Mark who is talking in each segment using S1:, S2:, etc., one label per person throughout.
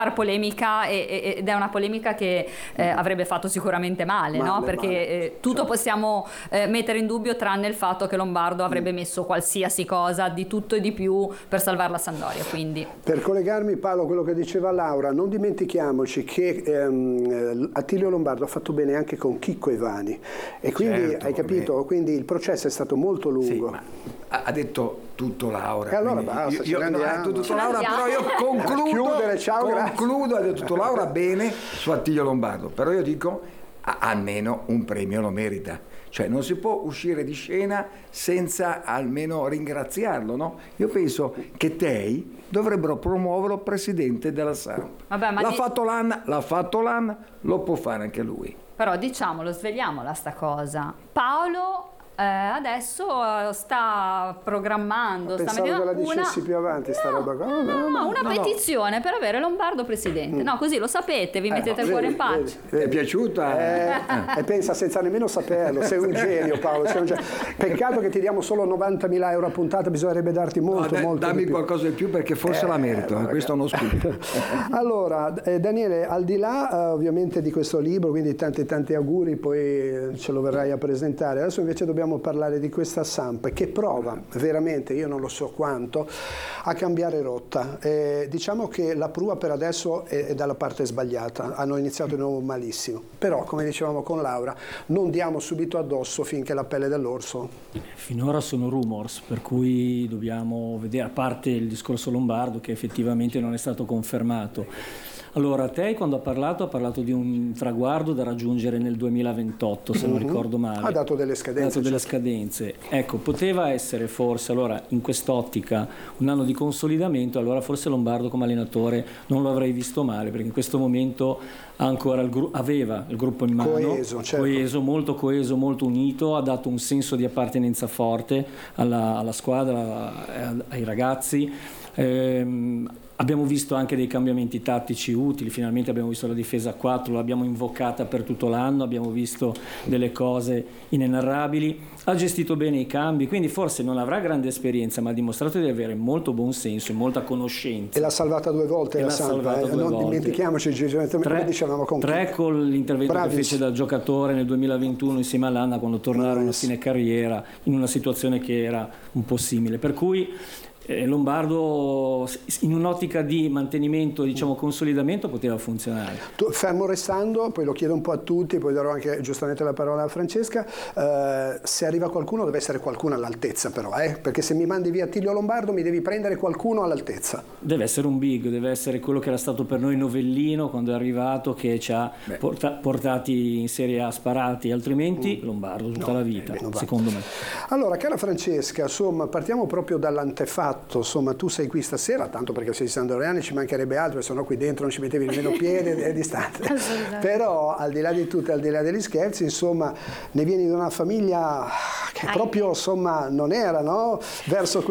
S1: polemica ed è una polemica che avrebbe fatto sicuramente male, no? Perché tutto possiamo mettere in dubbio tranne il fatto che Lombardo avrebbe messo qualsiasi cosa di tutto e di più per salvare la Sampdoria. Quindi,
S2: per collegarmi, Paolo, a quello che diceva Laura, non dimentichiamoci che Attilio Lombardo ha fatto bene anche con Chicco Ivani e quindi
S3: certo,
S2: hai capito, quindi il processo è stato molto lungo.
S3: Sì, ma ha detto tutto Laura.
S2: E allora basta,
S3: io
S2: no,
S3: ha detto tutto Laura, però io concludo, ha detto tutto Laura bene su Attilio Lombardo, però io dico almeno un premio lo merita. Cioè non si può uscire di scena senza almeno ringraziarlo, no? Io penso che Tei dovrebbero promuoverlo presidente della Samp. L'ha fatto l'AN, lo può fare anche lui.
S1: Però diciamolo, svegliamola sta cosa. Paolo adesso sta programmando,
S2: pensavo che la dicessi più avanti sta roba qua.
S1: Una petizione per avere Lombardo presidente. No, così lo sapete, vi mettete il cuore in pace.
S3: Ti è piaciuta?
S2: E pensa senza nemmeno saperlo, sei un genio, Paolo, sei un genio. Peccato che ti diamo solo 90.000 euro a puntata, bisognerebbe darti molto
S3: dammi
S2: di più.
S3: Qualcosa di più perché forse la merito, questo è uno spirito.
S2: Allora, Daniele, al di là ovviamente di questo libro, quindi tanti auguri, poi ce lo verrai a presentare. Adesso invece dobbiamo parlare di questa Samp che prova veramente, io non lo so quanto, a cambiare rotta. Diciamo che la prua per adesso è dalla parte sbagliata, hanno iniziato di nuovo malissimo, però come dicevamo con Laura non diamo subito addosso finché la pelle dell'orso.
S4: Finora sono rumors, per cui dobbiamo vedere, a parte il discorso Lombardo che effettivamente non è stato confermato. Allora, Tei quando ha parlato di un traguardo da raggiungere nel 2028, se non ricordo male.
S2: Ha dato delle scadenze.
S4: Ecco, poteva essere forse, allora, in quest'ottica, un anno di consolidamento, allora forse Lombardo come allenatore non lo avrei visto male, perché in questo momento aveva il gruppo in mano, coeso, molto unito, ha dato un senso di appartenenza forte alla squadra, ai ragazzi. Abbiamo visto anche dei cambiamenti tattici utili, finalmente abbiamo visto la difesa a 4, l'abbiamo invocata per tutto l'anno, abbiamo visto delle cose inenarrabili, ha gestito bene i cambi, quindi forse non avrà grande esperienza, ma ha dimostrato di avere molto buon senso e molta conoscenza.
S2: E l'ha salvata 2 volte la Samp, non dimentichiamoci, come dicevamo con
S4: 3 con l'intervento che fece da giocatore nel 2021 insieme all'Anna quando tornarono a fine carriera in una situazione che era un po' simile, per cui Lombardo in un'ottica di mantenimento, diciamo consolidamento, poteva funzionare.
S2: Fermo restando, poi lo chiedo un po' a tutti, poi darò anche giustamente la parola a Francesca, se arriva qualcuno deve essere qualcuno all'altezza però, perché se mi mandi via Attilio Lombardo mi devi prendere qualcuno all'altezza.
S4: Deve essere un big, deve essere quello che era stato per noi Novellino quando è arrivato, che ci ha portati in Serie A sparati, altrimenti Lombardo tutta la vita, secondo me.
S2: Allora, cara Francesca, insomma, partiamo proprio dall'antefatto. Insomma, tu sei qui stasera, tanto perché sei sandoriani, ci mancherebbe altro, se no qui dentro non ci mettevi nemmeno piede, è distante. Però al di là di tutto, al di là degli scherzi, insomma, ne vieni da una famiglia che proprio, insomma, non era, no? Verso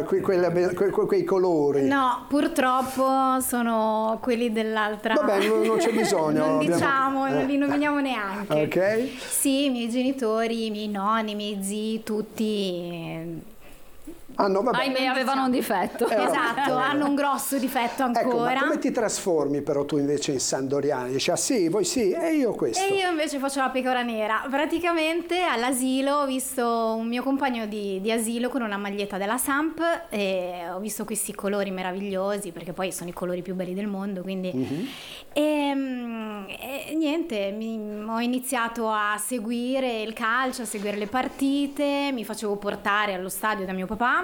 S2: quei colori.
S5: No, purtroppo sono quelli dell'altra.
S2: Vabbè, non c'è bisogno.
S5: Non diciamo, non li nominiamo neanche.
S2: Ok.
S5: Sì, i miei genitori, i miei nonni, i miei zii, tutti...
S1: Ahimè, avevano un difetto.
S5: Esatto, hanno un grosso difetto ancora.
S2: Ecco, ma come ti trasformi però tu invece in sandoriani? Dici, sì, voi sì, e io questo.
S5: E io invece faccio la pecora nera. Praticamente all'asilo ho visto un mio compagno di asilo con una maglietta della Samp e ho visto questi colori meravigliosi, perché poi sono i colori più belli del mondo, quindi... E niente, ho iniziato a seguire il calcio, a seguire le partite, mi facevo portare allo stadio da mio papà.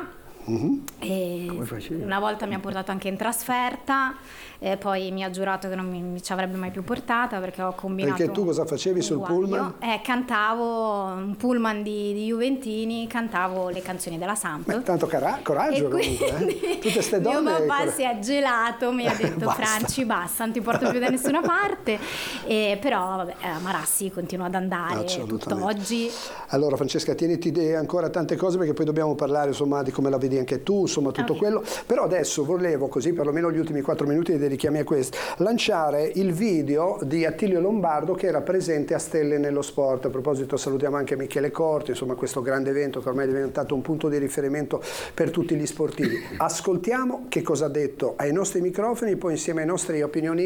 S5: E una volta mi ha portato anche in trasferta, poi mi ha giurato che non ci avrebbe mai più portata perché ho combinato.
S2: Perché tu cosa facevi sul pullman?
S5: Cantavo un pullman di Juventini, cantavo le canzoni della Samp.
S2: Beh, tanto coraggio comunque, tutte ste donne.
S5: Mio papà si è gelato, mi ha detto Franci basta, non ti porto più da nessuna parte, però vabbè, Marassi continua ad andare tutt'oggi.
S2: Allora Francesca, tieniti ancora tante cose perché poi dobbiamo parlare insomma di come la vedi ricordi anche tu, insomma tutto quello, però adesso volevo, così perlomeno gli ultimi 4 minuti li dedichiamo a questo, lanciare il video di Attilio Lombardo che era presente a Stelle nello Sport. A proposito salutiamo anche Michele Corti, insomma questo grande evento che ormai è diventato un punto di riferimento per tutti gli sportivi. Ascoltiamo che cosa ha detto ai nostri microfoni, poi insieme ai nostri opinioni